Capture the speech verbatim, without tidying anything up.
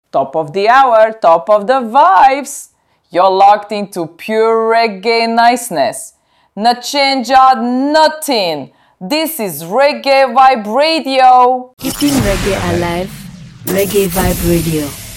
Top of the hour, top of the vibes. You're locked into pure reggae niceness. Not change out nothing. This is Reggae Vibe Radio. Keeping reggae alive, Reggae Vibe Radio.